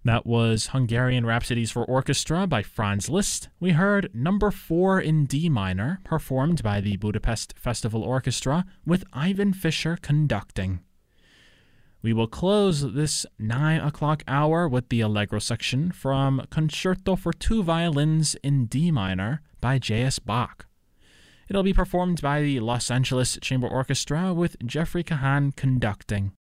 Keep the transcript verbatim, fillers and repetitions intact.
That was Hungarian Rhapsodies for Orchestra by Franz Liszt. We heard Number four in D minor, performed by the Budapest Festival Orchestra, with Ivan Fischer conducting. We will close this nine o'clock hour with the Allegro section from Concerto for Two Violins in D minor by J S Bach. It'll be performed by the Los Angeles Chamber Orchestra with Jeffrey Kahan conducting.